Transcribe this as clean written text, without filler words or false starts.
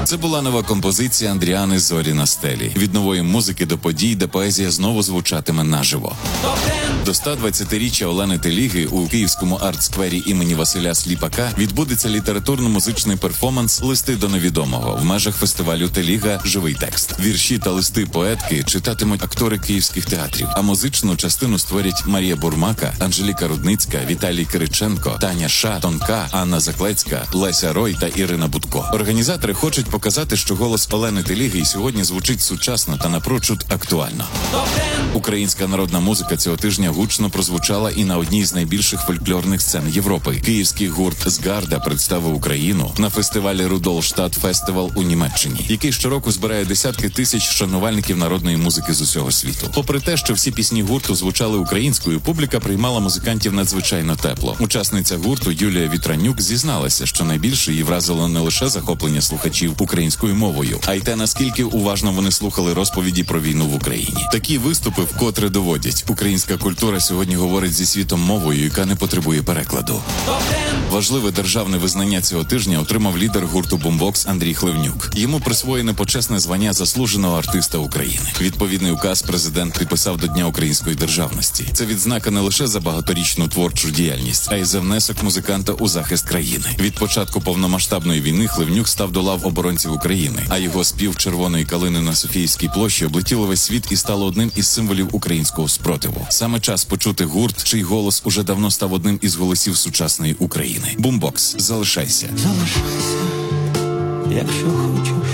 Це була нова композиція Андріани «Зорі на стелі». Від нової музики до подій, де поезія знову звучатиме наживо. До 120-річчя Олени Теліги у Київському арт-сквері імені Василя Сліпака відбудеться літературно-музичний перформанс «Листи до невідомого» в межах фестивалю «Теліга. Живий текст». Вірші та листи поетки читатимуть актори київських театрів, а музичну частину створять Марія Бурмака, Анжеліка Рудницька, Віталій Кириченко, Таня Ша, Тонка, Анна Заклецька, Леся Рой та Ірина Будко. Організатори хочуть показати, що голос Олени Теліги і сьогодні звучить сучасно та напрочуд актуально. Українська народна музика цього тижня гучно прозвучала і на одній з найбільших фольклорних сцен Європи. Київський гурт «Згарда» представив Україну на фестивалі «Рудольштат Фестивал» у Німеччині, який щороку збирає десятки тисяч шанувальників народної музики з усього світу. Попри те, що всі пісні гурту звучали українською, публіка приймала музикантів надзвичайно тепло. Учасниця гурту Юлія Вітранюк зізналася, що найбільше її вразило не лише захоплення слухачів українською мовою, а й те, наскільки уважно вони слухали розповіді про війну в Україні. Такі виступи вкотре доводять: українська культура сьогодні говорить зі світом мовою, яка не потребує перекладу. Важливе державне визнання цього тижня отримав лідер гурту «Бумбокс» Андрій Хливнюк. Йому присвоєне почесне звання заслуженого артиста України. Відповідний указ президент підписав до Дня української державності. Це відзнака не лише за багаторічну творчу діяльність, а й за внесок музиканта у захист країни. Від початку повномасштабної війни Хливнюк став до лав оборонців України, а його спів «Червоної калини» на Софіївській площі облетіло весь світ і стало одним із символів українського спротиву. Саме час почути гурт, чий голос уже давно став одним із голосів сучасної України. «Бумбокс», залишайся. Залишайся, якщо хочеш.